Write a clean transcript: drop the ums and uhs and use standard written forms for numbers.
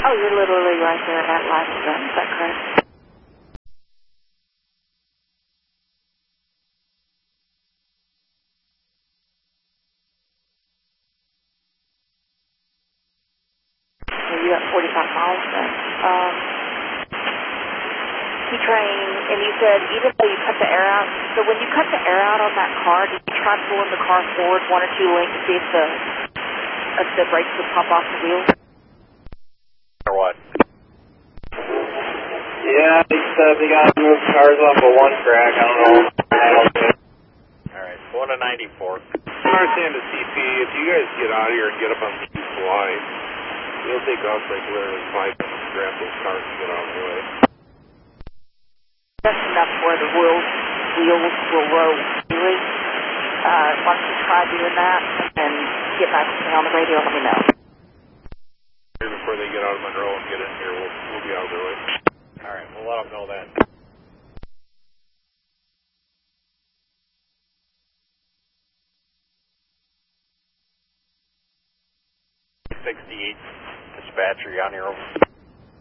Oh, you're literally right there at Limestone, is that correct? Well, you got 45 miles then. T-Train, and you said even though you cut the air out, so when you cut the air out on that car, did you try pulling the car forward 1 or 2 lengths to see if the brakes would pop off the wheels? Or what? Yeah, they said they got to move cars off of one track. I don't know. Alright, going to 94. I understand the CP, if you guys get out of here and get up on the useful line, it'll take us like literally 5 minutes to grab those cars and get out of the way. That's enough where the wheels will roll freely. Why don't you try doing that and get back to me on the radio and let me know. Before they get out of Monroe and get in here, we'll be out of their way. Alright, we'll let them know then. 68 dispatcher, you on here over?